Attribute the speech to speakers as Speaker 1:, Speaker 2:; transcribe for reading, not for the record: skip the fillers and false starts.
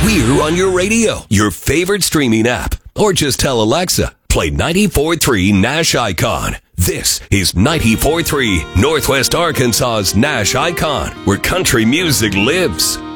Speaker 1: We're on your radio, your favorite streaming app, or just tell Alexa, play 94.3 Nash Icon. This is 94.3 Northwest Arkansas's Nash Icon, where country music lives.